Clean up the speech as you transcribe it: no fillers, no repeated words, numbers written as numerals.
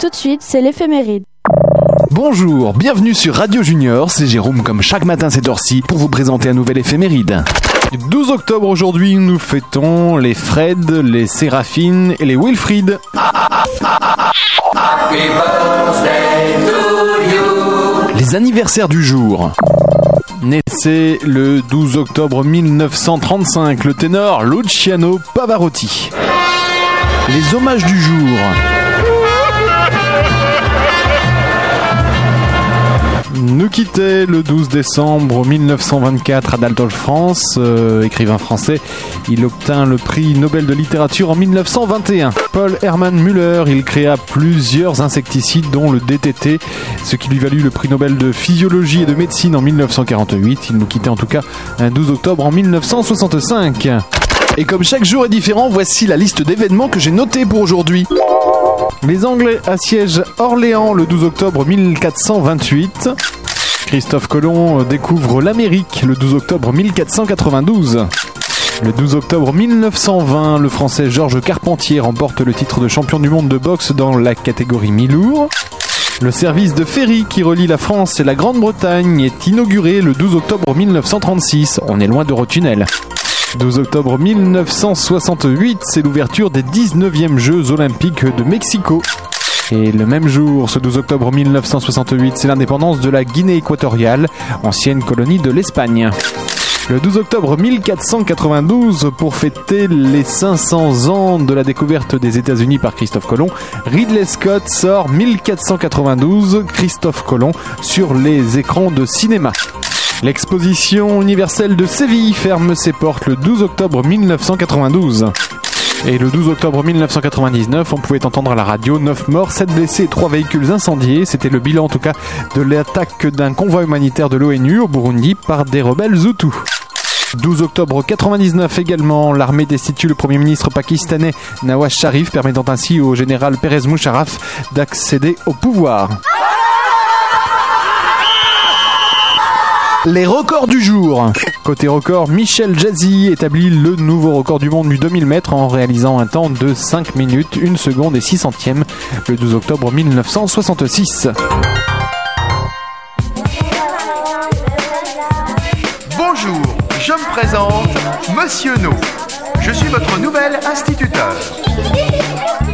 tout de suite, c'est l'éphéméride. Bonjour, bienvenue sur Radio Junior, c'est Jérôme comme chaque matin cette heure-ci pour vous présenter un nouvel éphéméride. 12 octobre aujourd'hui, nous fêtons les Fred, les Séraphine et les Wilfried. Les anniversaires du jour. Naissait le 12 octobre 1935 le ténor Luciano Pavarotti. Les hommages du jour. Nous quittait le 12 décembre 1924 Adolphe France, écrivain français. Il obtint le prix Nobel de littérature en 1921. Paul Hermann Müller, il créa plusieurs insecticides dont le DDT, ce qui lui valut le prix Nobel de physiologie et de médecine en 1948. Il nous quittait en tout cas un 12 octobre en 1965. Et comme chaque jour est différent, voici la liste d'événements que j'ai notés pour aujourd'hui. Les Anglais assiègent Orléans le 12 octobre 1428. Christophe Colomb découvre l'Amérique le 12 octobre 1492. Le 12 octobre 1920, le Français Georges Carpentier remporte le titre de champion du monde de boxe dans la catégorie mi-lourd. Le service de ferry qui relie la France et la Grande-Bretagne est inauguré le 12 octobre 1936. On est loin d'Eurotunnel. 12 octobre 1968, c'est l'ouverture des 19e Jeux Olympiques de Mexico. Et le même jour, ce 12 octobre 1968, c'est l'indépendance de la Guinée équatoriale, ancienne colonie de l'Espagne. Le 12 octobre 1492, pour fêter les 500 ans de la découverte des États-Unis par Christophe Colomb, Ridley Scott sort 1492, Christophe Colomb, sur les écrans de cinéma. L'exposition universelle de Séville ferme ses portes le 12 octobre 1992. Et le 12 octobre 1999, on pouvait entendre à la radio 9 morts, 7 blessés et 3 véhicules incendiés. C'était le bilan en tout cas de l'attaque d'un convoi humanitaire de l'ONU au Burundi par des rebelles Hutus. 12 octobre 99 également, l'armée destitue le premier ministre pakistanais Nawaz Sharif, permettant ainsi au général Perez Musharraf d'accéder au pouvoir. Les records du jour. Côté record, Michel Jazzy établit le nouveau record du monde du 2000 mètres en réalisant un temps de 5 minutes, 1 seconde et 6 centièmes le 12 octobre 1966. Bonjour, je me présente, Monsieur No. Je suis votre nouvel instituteur.